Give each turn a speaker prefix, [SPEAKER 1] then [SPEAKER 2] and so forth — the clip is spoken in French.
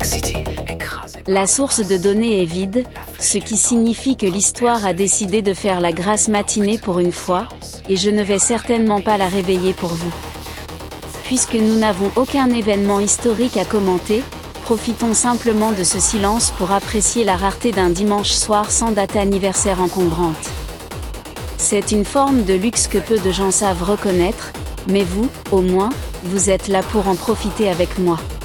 [SPEAKER 1] La source de données est vide, ce qui signifie que l'histoire a décidé de faire la grasse matinée pour une fois, et je ne vais certainement pas la réveiller pour vous. Puisque nous n'avons aucun événement historique à commenter, profitons simplement de ce silence pour apprécier la rareté d'un dimanche soir sans date anniversaire encombrante. C'est une forme de luxe que peu de gens savent reconnaître, mais vous, au moins, vous êtes là pour en profiter avec moi.